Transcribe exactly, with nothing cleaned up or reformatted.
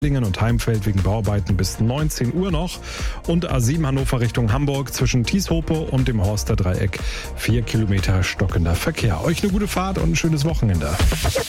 Lingen und Heimfeld wegen Bauarbeiten bis neunzehn Uhr noch. Und A sieben Hannover Richtung Hamburg zwischen Tieshope und dem Horster Dreieck. Vier Kilometer stockender Verkehr. Euch eine gute Fahrt und ein schönes Wochenende.